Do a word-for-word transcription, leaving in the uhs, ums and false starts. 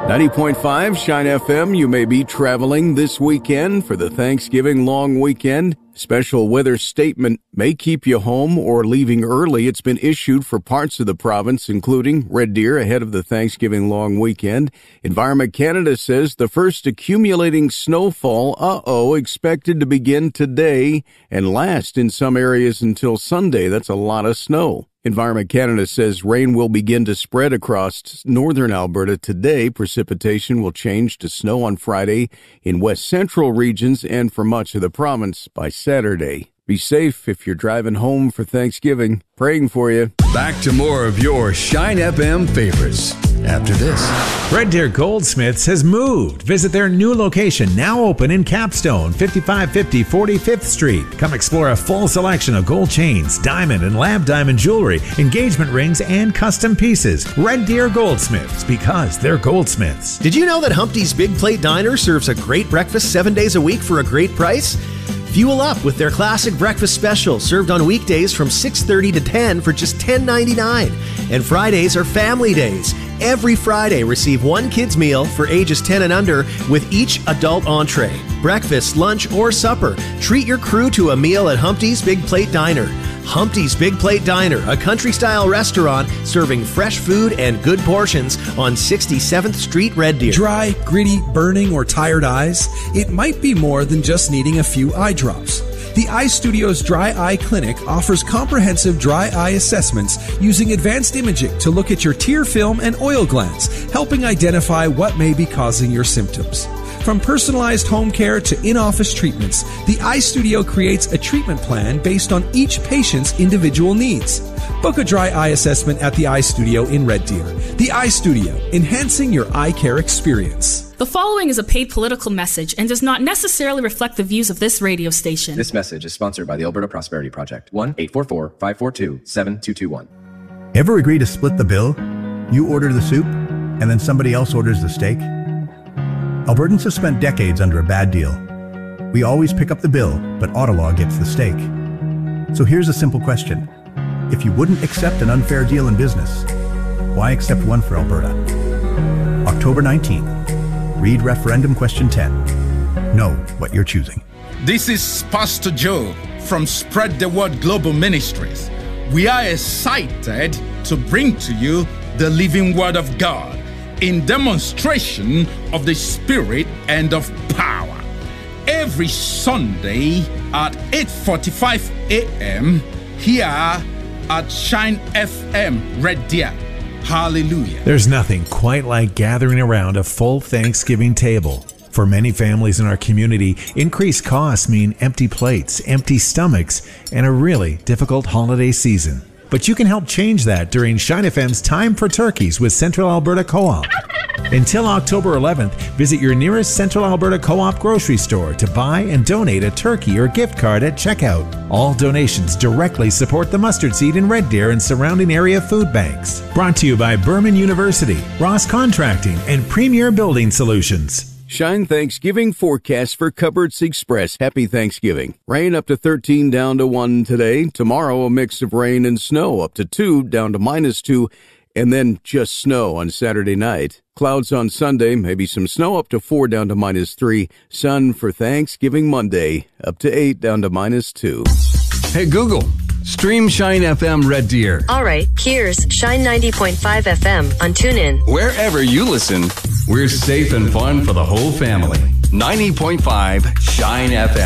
ninety point five Shine F M. You may be traveling this weekend for the Thanksgiving long weekend. Special weather statement may keep you home or leaving early. It's been issued for parts of the province, including Red Deer, ahead of the Thanksgiving long weekend. Environment Canada says the first accumulating snowfall, uh-oh, expected to begin today and last in some areas until Sunday. That's a lot of snow. Environment Canada says rain will begin to spread across northern Alberta today. Precipitation will change to snow on Friday in west central regions and for much of the province by Saturday. Be safe if you're driving home for Thanksgiving. Praying for you. Back to more of your Shine F M favorites after this. Red Deer Goldsmiths has moved. Visit their new location, now open in Capstone, fifty-five fifty forty-fifth Street. Come explore a full selection of gold chains, diamond and lab diamond jewelry, engagement rings, and custom pieces. Red Deer Goldsmiths, because they're goldsmiths. Did you know that Humpty's Big Plate Diner serves a great breakfast seven days a week for a great price? Fuel up with their classic breakfast special, served on weekdays from six thirty to ten for just ten ninety-nine. And Fridays are family days. Every Friday, receive one kid's meal for ages ten and under with each adult entree. Breakfast, lunch, or supper. Treat your crew to a meal at Humpty's Big Plate Diner. Humpty's Big Plate Diner, a country-style restaurant serving fresh food and good portions on sixty-seventh Street, Red Deer. Dry, gritty, burning, or tired eyes? It might be more than just needing a few eye drops. The Eye Studio's Dry Eye Clinic offers comprehensive dry eye assessments using advanced imaging to look at your tear film and oil glands, helping identify what may be causing your symptoms. From personalized home care to in-office treatments, the Eye Studio creates a treatment plan based on each patient's individual needs. Book a dry eye assessment at the Eye Studio in Red Deer. The Eye Studio, enhancing your eye care experience. The following is a paid political message and does not necessarily reflect the views of this radio station. This message is sponsored by the Alberta Prosperity Project. one eight four four, five four two, seven two two one. Ever agree to split the bill? You order the soup, and then somebody else orders the steak? Albertans have spent decades under a bad deal. We always pick up the bill, but Autolaw gets the steak. So here's a simple question. If you wouldn't accept an unfair deal in business, why accept one for Alberta? October nineteenth. Read referendum question ten. Know what you're choosing. This is Pastor Joe from Spread the Word Global Ministries. We are excited to bring to you the living Word of God in demonstration of the Spirit and of power. Every Sunday at eight forty-five a.m. here at Shine F M, Red Deer. Hallelujah. There's nothing quite like gathering around a full Thanksgiving table. For many families in our community, increased costs mean empty plates, empty stomachs, and a really difficult holiday season. But you can help change that during Shine F M's Time for Turkeys with Central Alberta Co-op. Until October eleventh, visit your nearest Central Alberta Co-op grocery store to buy and donate a turkey or gift card at checkout. All donations directly support the mustard seed in Red Deer and surrounding area food banks. Brought to you by Berman University, Ross Contracting, and Premier Building Solutions. Shine Thanksgiving forecast for Cupboards Express. Happy Thanksgiving. Rain up to thirteen, down to one today. Tomorrow, a mix of rain and snow up to two, down to minus two, and then just snow on Saturday night. Clouds on Sunday, maybe some snow up to four, down to minus three. Sun for Thanksgiving Monday, up to eight, down to minus two. Hey Google, stream Shine F M Red Deer. All right, here's Shine ninety point five F M on TuneIn. Wherever you listen, we're safe and fun for the whole family. ninety point five Shine F M.